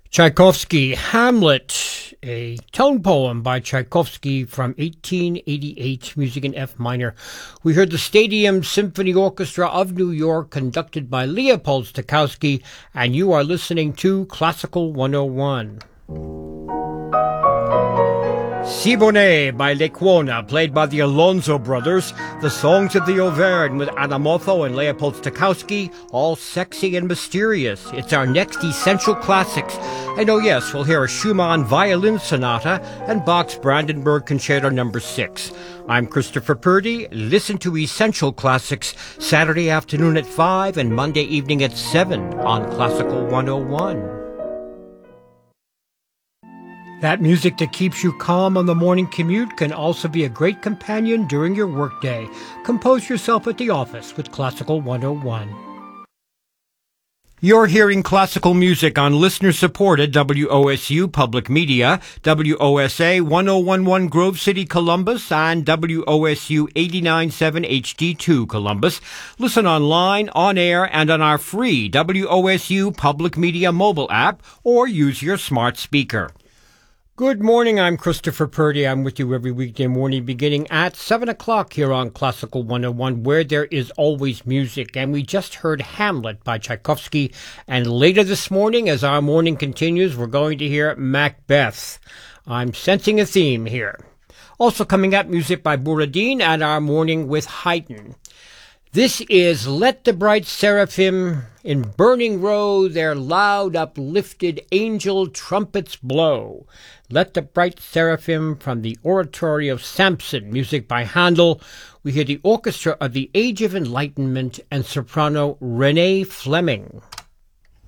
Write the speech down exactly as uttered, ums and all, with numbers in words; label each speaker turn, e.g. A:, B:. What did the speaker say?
A: Tchaikovsky, Hamlet, a tone poem by Tchaikovsky from eighteen eighty-eight, music in F minor. We heard the Stadium Symphony Orchestra of New York, conducted by Leopold Stokowski, and you are listening to Classical one oh one. Siboney by Lecuona, played by the Alonso brothers. The Songs of the Auvergne with Anna Motho and Leopold Stokowski, all sexy and mysterious. It's our next Essential Classics. And oh yes, we'll hear a Schumann Violin Sonata and Bach's Brandenburg Concerto number six. I'm Christopher Purdy. Listen to Essential Classics Saturday afternoon at five and Monday evening at seven on Classical one oh one. That music that keeps you calm on the morning commute can also be a great companion during your workday. Compose yourself at the office with Classical one oh one. You're hearing classical music on listener-supported W O S U Public Media, W O S A one oh one point one Grove City, Columbus, and W O S U eighty-nine point seven H D two Columbus. Listen online, on air, and on our free W O S U Public Media mobile app, or use your smart speaker. Good morning, I'm Christopher Purdy. I'm with you every weekday morning beginning at seven o'clock here on Classical one oh one, where there is always music. And we just heard Hamlet by Tchaikovsky. And later this morning, as our morning continues, we're going to hear Macbeth. I'm sensing a theme here. Also coming up, music by Borodin and our morning with Haydn. This is Let the Bright Seraphim in Burning Row Their Loud Uplifted Angel Trumpets Blow. Let the Bright Seraphim from the Oratory of Samson, music by Handel. We hear the Orchestra of the Age of Enlightenment and soprano Renee Fleming.